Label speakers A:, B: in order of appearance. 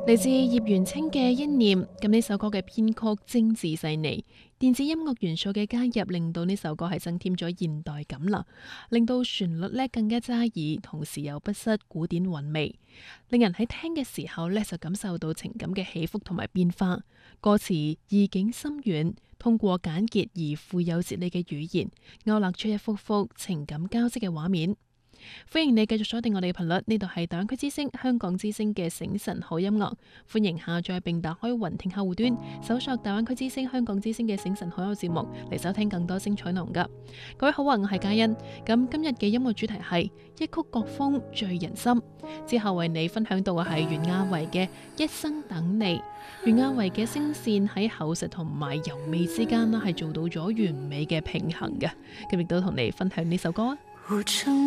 A: 嚟自葉元清嘅一念，咁呢首歌嘅編曲精緻細膩，電子音樂元素嘅加入，令到呢首歌係增添咗現代感啦，令到旋律呢更加扎耳，同時又不失古典韻味，令人喺聽嘅時候呢就感受到情感嘅起伏同埋變化。歌詞意境深遠，通過簡潔而富有哲理嘅語言，勾勒出一幅幅情感交織嘅畫面。歡迎你繼續鎖定我哋嘅頻率，呢度係大灣區之聲香港之聲嘅醒晨好音樂。歡迎下載並打開雲聽客戶端，搜索大灣區之聲香港之聲嘅醒晨好音樂節目嚟收聽更多精彩內容噶。各位好啊，我係嘉欣。咁今日嘅音樂主題係一曲國風醉人心，之後為你分享到嘅係袁婭維嘅一生等你。袁婭維嘅聲線喺厚實同埋柔美之間啦，係做到咗完美嘅平衡嘅。咁亦都同你分享呢首歌啊。